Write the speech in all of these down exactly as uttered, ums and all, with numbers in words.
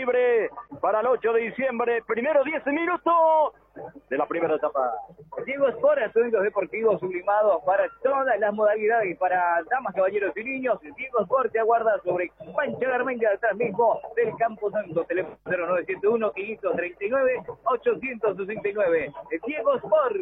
libre para el ocho de diciembre, primero diez minutos de la primera etapa. Diego Sport, estudios deportivos sublimados para todas las modalidades, para damas, caballeros y niños. Diego Sport te aguarda sobre Pancha Garmendia, atrás mismo del Campo Santo. Teléfono cero nueve siete uno, quinientos treinta y nueve, ochocientos sesenta y nueve. Diego Sport.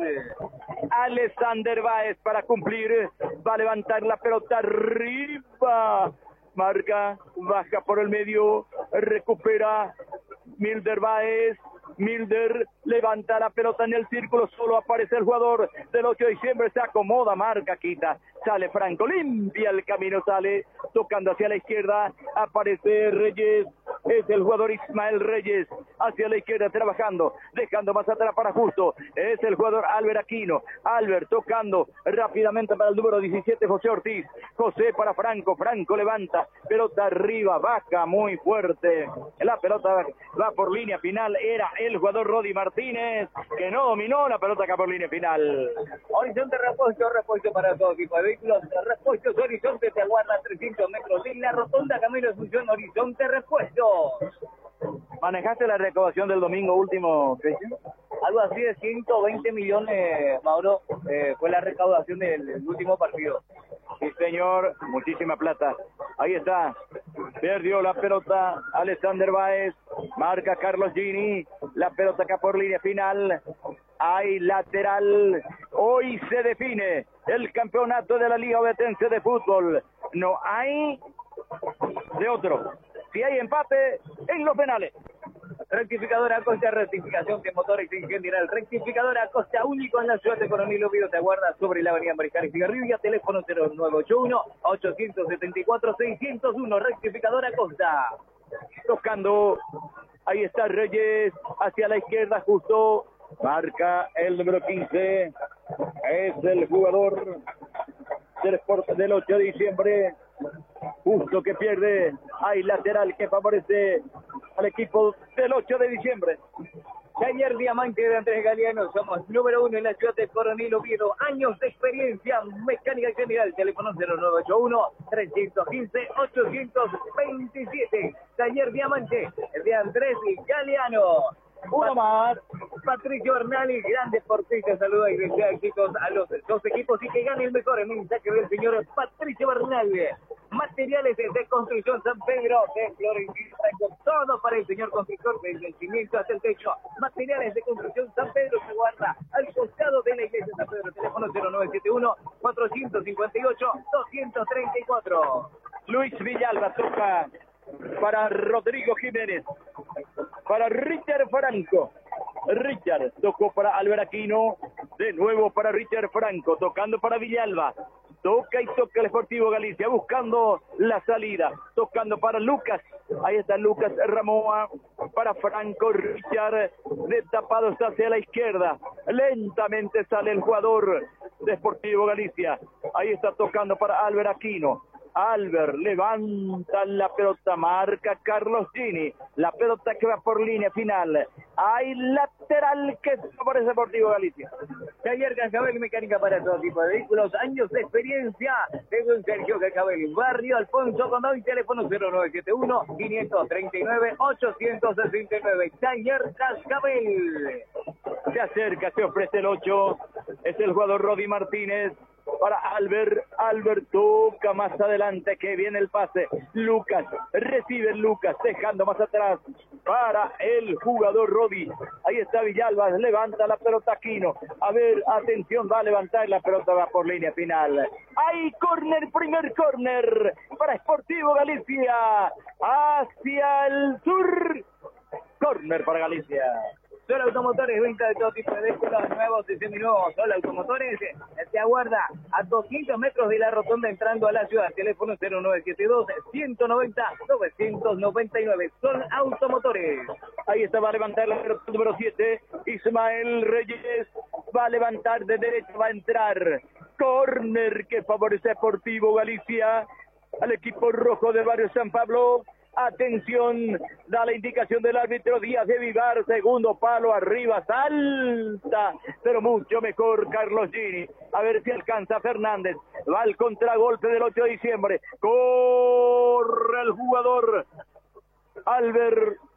Alexander Báez para cumplir, va a levantar la pelota arriba, marca, baja por el medio, recupera Milder Báez. Milder levanta la pelota en el círculo, solo aparece el jugador del ocho de diciembre, se acomoda, marca, quita, sale Franco, limpia el camino, sale tocando hacia la izquierda, aparece Reyes, es el jugador Ismael Reyes, hacia la izquierda trabajando, dejando más atrás para Justo, es el jugador Albert Aquino, Albert tocando rápidamente para el número diecisiete, José Ortiz, José para Franco, Franco levanta, pelota arriba, baja muy fuerte, la pelota va por línea final, era el jugador Rodi Martínez, que no dominó la pelota acá por línea final. Horizonte Repuesto, repuesto para todo tipo de vehículos. Repuestos Horizonte te aguarda trescientos metros de la rotonda Camilo Asunción. Horizonte Repuesto. ¿Manejaste la recaudación del domingo último, Cristian? Algo así de ciento veinte millones, Mauro, eh, fue la recaudación del, del último partido. Sí, señor, muchísima plata. Ahí está, perdió la pelota Alexander Báez, marca Carlos Gini, la pelota acá por línea final, hay lateral, hoy se define el campeonato de la Liga Ovetense de Fútbol, no hay de otro, si hay empate en los penales. Rectificadora Acosta, rectificación de motores en general. Rectificadora Acosta, único en la ciudad de Coronel Oviedo, te aguarda sobre la avenida Mariscal Cigarrillo, teléfono cero nueve ocho uno, ocho siete cuatro, seis cero uno. Rectificadora Acosta. Tocando, ahí está Reyes, hacia la izquierda justo, marca el número quince, es el jugador del Sport del ocho de diciembre, Justo que pierde, hay lateral que favorece al equipo del ocho de diciembre. Taller Diamante de Andrés Galeano, somos número uno en la ciudad de Coronel Oviedo, años de experiencia, mecánica general, teléfono cero nueve ocho uno, tres uno cinco, ocho dos siete. Taller Diamante de Andrés Galeano. Uno más. Patricio Bernali, gran deportista, saluda y desea éxitos a los dos equipos y que gane el mejor mensaje del señor Patricio Bernali. Materiales de construcción San Pedro de Florentina, todo para el señor constructor, desde el cimiento hasta el techo. Materiales de construcción San Pedro se guarda al costado de la iglesia San Pedro, teléfono cero nueve siete uno, cuatro cinco ocho, dos tres cuatro. Luis Villalba toca para Rodrigo Jiménez, para Richard Franco, Richard tocó para Albert Aquino, de nuevo para Richard Franco, tocando para Villalba, toca y toca el Sportivo Galicia, buscando la salida, tocando para Lucas, ahí está Lucas Ramoa, para Franco, Richard, de tapados hacia la izquierda, lentamente sale el jugador de Sportivo Galicia, ahí está tocando para Albert Aquino, Albert levanta la pelota, marca Carlos Gini, la pelota que va por línea final, hay lateral que favorece Deportivo Galicia. Taller Cascabel, mecánica para todo tipo de vehículos, años de experiencia, tengo un Sergio Cascabel, barrio Alfonso Condoy, teléfono cero nueve siete uno, cinco tres nueve, ocho seis nueve. Taller Cascabel. Se acerca, se ofrece el ocho, es el jugador Rodi Martínez, para Albert, Albert toca más adelante, que viene el pase, Lucas, recibe Lucas, dejando más atrás, para el jugador Rodi, ahí está Villalba, levanta la pelota Aquino, a ver, atención, va a levantar, la pelota va por línea final, hay córner, primer córner, para Sportivo Galicia, hacia el sur, córner para Galicia. Sol Automotores, venta de todo tipo de vehículos nuevos y seminuevos. Sol Automotores te aguarda a doscientos metros de la rotonda entrando a la ciudad. Teléfono cero nueve siete dos, uno nueve cero, nueve nueve nueve. Sol Automotores. Ahí está, va a levantar la pelota número siete. Ismael Reyes va a levantar de derecha, va a entrar. Córner que favorece a Deportivo Galicia al equipo rojo del barrio San Pablo. Atención, da la indicación del árbitro Díaz de Vivar, segundo palo arriba, salta, pero mucho mejor Carlos Gini, a ver si alcanza Fernández, va al contragolpe del ocho de diciembre, corre el jugador Albert